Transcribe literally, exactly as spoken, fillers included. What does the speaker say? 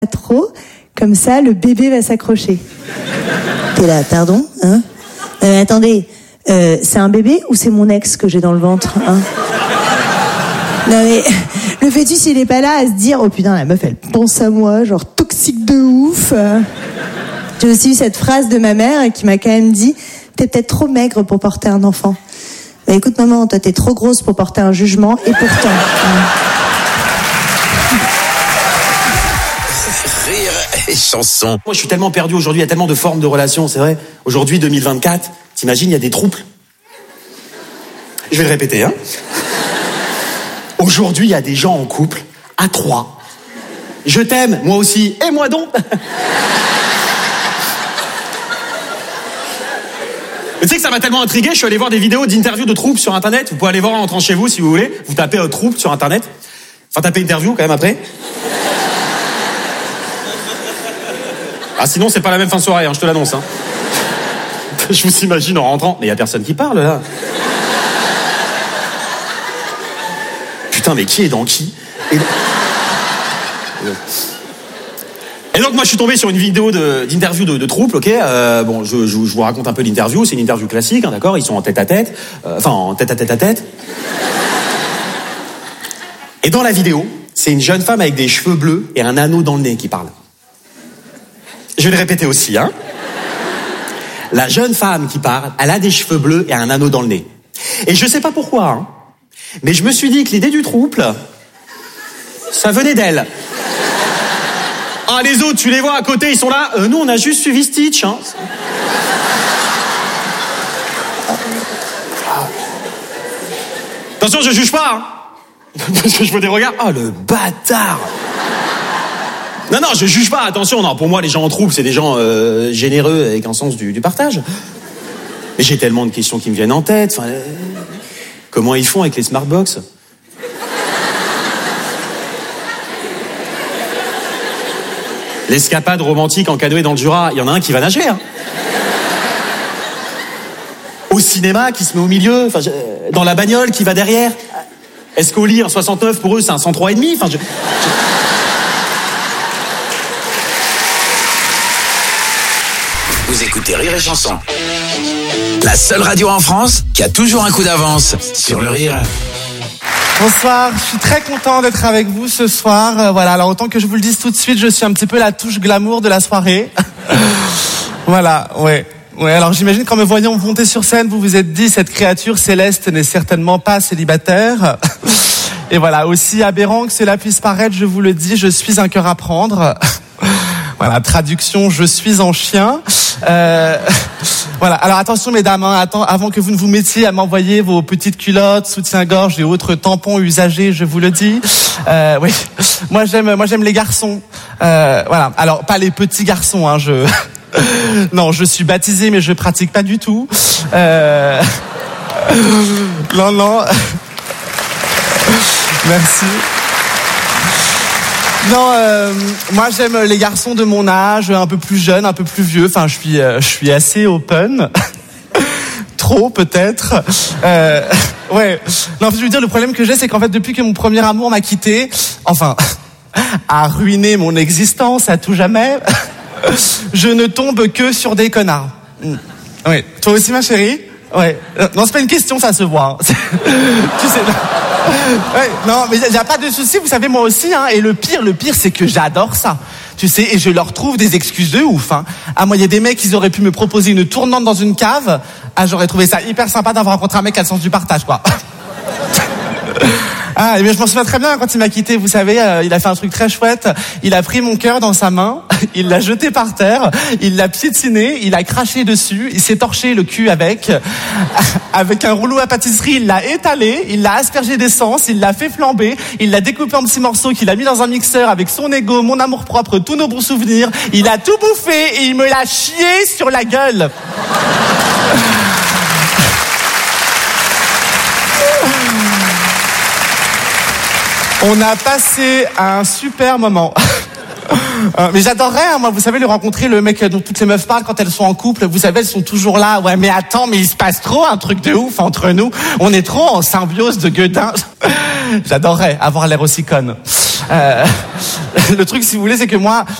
trop, comme ça le bébé va s'accrocher. T'es là, pardon, hein euh, Attendez, euh, c'est un bébé ou c'est mon ex que j'ai dans le ventre, hein? Non mais, le fœtus il est pas là à se dire, oh putain la meuf elle pense à moi, genre toxique de ouf. J'ai aussi eu cette phrase de ma mère qui m'a quand même dit, t'es peut-être trop maigre pour porter un enfant. Bah écoute maman, toi t'es trop grosse pour porter un jugement, et pourtant... Hein. Rire et chanson. Moi je suis tellement perdu aujourd'hui, il y a tellement de formes de relations, c'est vrai. Aujourd'hui, deux mille vingt-quatre, t'imagines, il y a des troubles. Je vais le répéter, hein. Aujourd'hui, il y a des gens en couple, à trois. Je t'aime, moi aussi, et moi donc. Tu sais que ça m'a tellement intrigué, je suis allé voir des vidéos d'interviews de troupes sur internet. Vous pouvez aller voir en entrant chez vous si vous voulez. Vous tapez euh, troupe sur internet. Enfin, tapez interview quand même après. Ah, sinon, c'est pas la même fin de soirée, hein, je te l'annonce. Hein. Je vous imagine en rentrant. Mais y a personne qui parle là. Putain, mais qui est dans qui? Et... Et donc moi je suis tombé sur une vidéo de, d'interview de, de troupe, ok. Euh, bon, je, je, je vous raconte un peu l'interview. C'est une interview classique, hein, d'accord. Ils sont en tête à tête, euh, enfin en tête à tête à tête. Et dans la vidéo, c'est une jeune femme avec des cheveux bleus et un anneau dans le nez qui parle. Je vais le répéter aussi, hein. La jeune femme qui parle, elle a des cheveux bleus et un anneau dans le nez. Et je sais pas pourquoi, hein, mais je me suis dit que l'idée du trouble, ça venait d'elle. Ah, les autres, tu les vois à côté, ils sont là. Euh, nous, on a juste suivi Stitch. Hein. Attention, je juge pas. Hein. Parce que je vois des regards. Oh, le bâtard. Non, non, je juge pas. Attention, non. Pour moi, les gens en trouble, c'est des gens euh, généreux avec un sens du, du partage. Mais j'ai tellement de questions qui me viennent en tête. Enfin, euh, comment ils font avec les smartbox ? L'escapade romantique en canoë dans le Jura, il y en a un qui va nager. Hein. Au cinéma, qui se met au milieu, enfin, je, dans la bagnole, qui va derrière. Est-ce qu'au lit, un soixante-neuf, pour eux, c'est un cent trois virgule cinq? Enfin, je, je... Vous écoutez Rire et Chanson. La seule radio en France qui a toujours un coup d'avance sur le rire. Bonsoir, je suis très content d'être avec vous ce soir. Euh, voilà, alors autant que je vous le dise tout de suite, je suis un petit peu la touche glamour de la soirée. Voilà, ouais. Ouais, alors j'imagine qu'en me voyant monter sur scène, vous vous êtes dit, cette créature céleste n'est certainement pas célibataire. Et voilà, aussi aberrant que cela puisse paraître, je vous le dis, je suis un cœur à prendre. Voilà, traduction, je suis en chien. Euh, voilà, alors attention mesdames, hein, attends, avant que vous ne vous mettiez à m'envoyer vos petites culottes, soutien-gorge et autres tampons usagés, je vous le dis. Euh, oui, moi j'aime, moi j'aime les garçons. Euh, voilà, alors pas les petits garçons, hein, je... Non, je suis baptisé, mais je pratique pas du tout. Euh... Non, non. Merci. Non, euh, moi j'aime les garçons de mon âge, un peu plus jeunes, un peu plus vieux. Enfin, je suis, euh, je suis assez open. Trop peut-être. Euh, ouais. Non, je veux dire, le problème que j'ai, c'est qu'en fait, depuis que mon premier amour m'a quitté, enfin, a ruiné mon existence à tout jamais, je ne tombe que sur des connards. Oui. Toi aussi, ma chérie? Ouais. Non, c'est pas une question, ça se voit. Hein. Tu sais. Ouais, non, mais il n'y a pas de souci, vous savez, moi aussi, hein, et le pire, le pire, c'est que j'adore ça, tu sais, et je leur trouve des excuses de ouf, hein. Ah, moi, il y a des mecs, ils auraient pu me proposer une tournante dans une cave, ah, j'aurais trouvé ça hyper sympa d'avoir rencontré un mec qui a le sens du partage, quoi. Ah, et bien je m'en souviens très bien quand il m'a quitté, vous savez, euh, il a fait un truc très chouette, il a pris mon cœur dans sa main, il l'a jeté par terre, il l'a piétiné, il a craché dessus, il s'est torché le cul avec, avec un rouleau à pâtisserie, il l'a étalé, il l'a aspergé d'essence, il l'a fait flamber, il l'a découpé en petits morceaux qu'il a mis dans un mixeur avec son ego, mon amour-propre, tous nos bons souvenirs, il a tout bouffé et il me l'a chié sur la gueule. On a passé un super moment. Euh, mais j'adorerais, hein, moi, vous savez, le rencontrer, le mec dont toutes les meufs parlent quand elles sont en couple. Vous savez, elles sont toujours là. Ouais, mais attends, mais il se passe trop un truc de ouf entre nous. On est trop en symbiose de gueudin. J'adorerais avoir l'air aussi conne. Euh, le truc, si vous voulez, c'est que moi,